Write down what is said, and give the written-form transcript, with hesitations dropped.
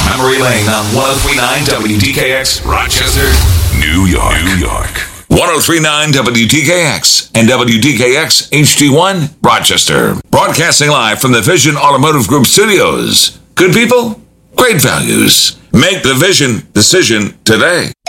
Memory Lane on 1039 WDKX, Rochester, New York. 1039 WDKX and WDKX HD1, Rochester. Broadcasting live from the Vision Automotive Group studios. Good people, great values. Make the Vision decision today.